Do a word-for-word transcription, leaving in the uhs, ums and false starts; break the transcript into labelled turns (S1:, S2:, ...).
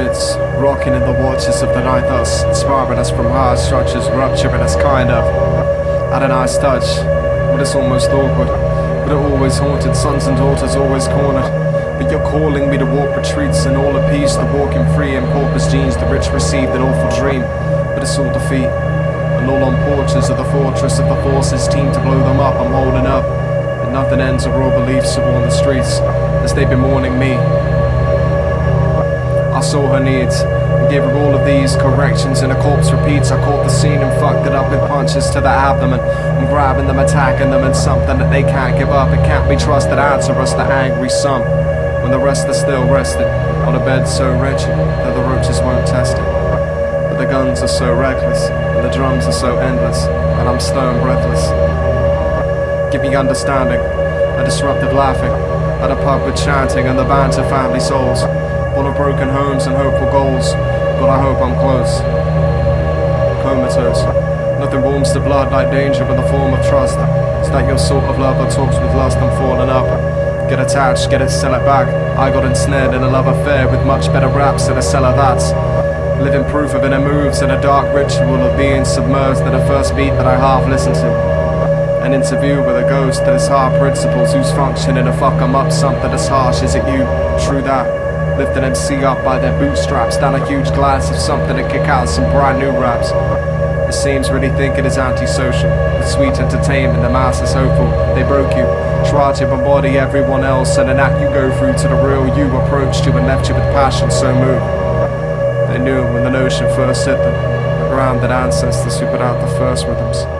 S1: spirits rocking in the watches of the night, thus inspiring us from higher structures, rupturing us kind of at a nice touch, but it's almost awkward. But it always haunted, sons and daughters always cornered. But you're calling me to walk retreats and all appease the walking free in paupers' jeans. The rich received an awful dream, but it's all defeat. And all on porches of the fortress of the forces team to blow them up. I'm holding up, and nothing ends a raw beliefs upon the streets as they've been mourning me. I saw her needs and gave her all of these corrections, and a corpse repeats. I caught the scene and fucked it up with punches to the abdomen. I'm grabbing them, attacking them, and something that they can't give up. It can't be trusted. Answer us, the angry some, when the rest are still rested on a bed so wretched that the roaches won't test it. But the guns are so reckless and the drums are so endless, and I'm stone breathless. Give me understanding, a disruptive laughing at a pub with chanting and the banter family souls, full of broken homes and hopeful goals. But I hope I'm close. Comatose. Nothing warms the blood like danger but the form of trust. It's that your sort of lover talks with lust and falling up. Get attached, get it, sell it back. I got ensnared in a love affair with much better raps than a seller that's living proof of inner moves and a dark ritual of being submerged at a first beat that I half listened to. An interview with a ghost that is hard principles who's functioning to fuck 'em up. Something as harsh, is it you? True that. Lift an M C up by their bootstraps, down a huge glass of something to kick out some brand new raps. It seems really think it is antisocial, with sweet entertainment, the mass is hopeful. They broke you, tried to embody everyone else, and an act you go through to the real you approached you and left you with passion so moved. They knew when the notion first hit them, the grounded ancestors who put out the first rhythms.